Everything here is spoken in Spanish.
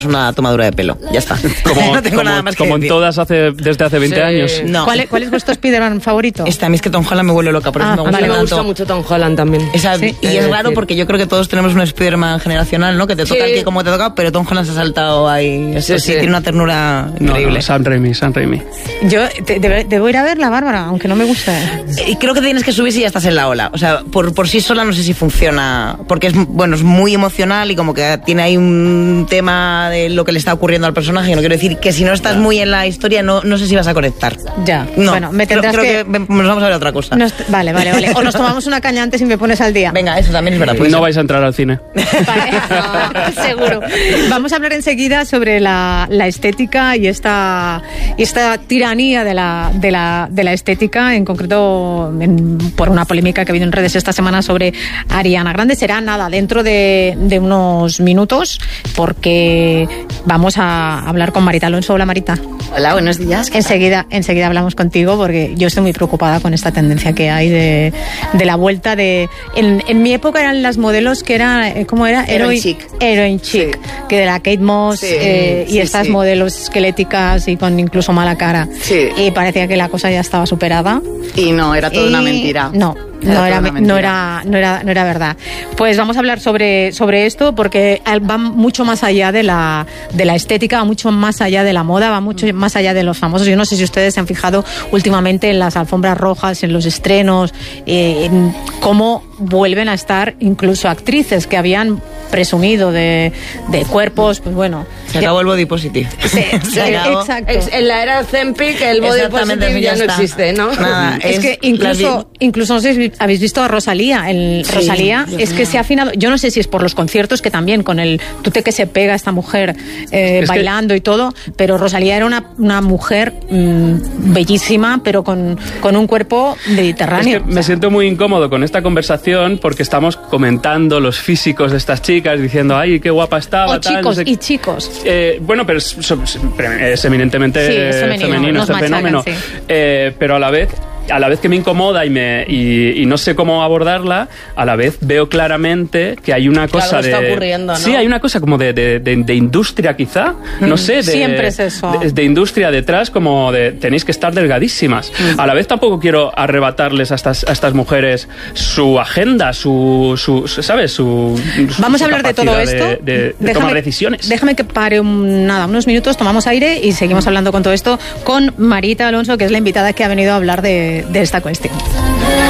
una tomadura de pelo, ya está. No tengo nada más que como en decir. todas desde hace 20 años. No. ¿Cuál es vuestro Spider-Man favorito? A mí es que Tom Holland me vuelve loca, por eso me gusta Vale, me tanto. gusta mucho Tom Holland también. ¿Sí? Y es raro porque yo creo que todos tenemos un Spider-Man generacional, ¿no? Que te toca el que como te toca, pero Tom Holland se ha saltado ahí. Sí, tiene una ternura increíble. No, Sam Raimi. Yo debo ir a verla, Bárbara, aunque no me guste. Y creo que tienes que subir si ya estás en la ola. O sea, por sí sola no sé si funciona, porque es muy emocional y como que tiene ahí un tema de lo que le está ocurriendo al personaje. Y no quiero decir que si no estás muy en la historia no sé si vas a conectar. Ya, no, bueno, me tendrás creo que nos vamos a ver otra cosa. Vale. O nos tomamos una caña antes y me pones al día. Venga, eso también es verdad. No vais a entrar al cine. Vale, seguro. Vamos a hablar enseguida sobre la estética y esta tiranía de la estética, en concreto por una polémica que ha habido en redes esta semana sobre Ariana Grande. Será nada, dentro de unos minutos, porque vamos a hablar con Marita Alonso. Hola, Marita. Hola, buenos días. Enseguida hablamos contigo, porque yo estoy muy preocupada con esta tendencia que hay de la vuelta de... En mi época eran las modelos que era... ¿Cómo era? Heroin Chic. Heroin Chic, sí. Que de la Kate Moss y estas modelos esqueléticas y con incluso mala cara. Sí. Y parecía que la cosa ya estaba superada. Y no, era toda una mentira. No era verdad. Pues vamos a hablar sobre esto, porque va mucho más allá de la estética, va mucho más allá de la moda, va mucho más allá de los famosos. Yo no sé si ustedes se han fijado últimamente en las alfombras rojas, en los estrenos, en cómo vuelven a estar incluso actrices que habían presumido de cuerpos, pues bueno. Se acabó el body positive. Sí, exacto. En la era Zempic el body positive ya no existe, ¿no? Nada, es que incluso no sé si habéis visto a Rosalía. Rosalía es que se ha afinado. Yo no sé si es por los conciertos, que también con el tute que se pega esta mujer bailando y todo, pero Rosalía era una mujer bellísima, pero con un cuerpo mediterráneo. Es que me siento muy incómodo con esta conversación, porque estamos comentando los físicos de estas chicas, diciendo, ay, qué guapa estaba. Chicos, no sé. Y chicos. Bueno, pero es eminentemente es femenino este fenómeno. Sí. Pero a la vez que me incomoda y no sé cómo abordarla, a la vez veo claramente que hay una cosa está ocurriendo, ¿no? Sí, hay una cosa como de industria, quizá, no sé, siempre es eso. De industria detrás, como de tenéis que estar delgadísimas. A la vez tampoco quiero arrebatarles a estas mujeres su agenda, ¿sabes? Vamos a hablar de todo esto. De tomar decisiones. Déjame que pare unos minutos, tomamos aire y seguimos hablando con todo esto con Marita Alonso, que es la invitada que ha venido a hablar de esta cuestión.